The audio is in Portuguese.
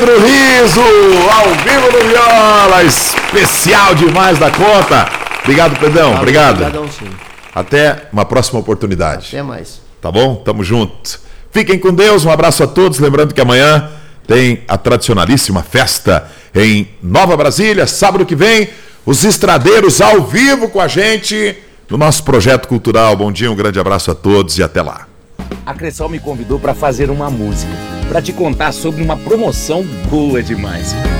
Pedro Riso, ao vivo no Viola, especial demais da conta. Obrigado, Pedrão, obrigado. Obrigadão, sim. Até uma próxima oportunidade. Até mais. Tá bom? Tamo junto. Fiquem com Deus, um abraço a todos. Lembrando que amanhã tem a tradicionalíssima festa em Nova Brasília. Sábado que vem, os estradeiros ao vivo com a gente no nosso projeto cultural. Bom dia, um grande abraço a todos e até lá. A Cressol me convidou para fazer uma música, para te contar sobre uma promoção boa demais.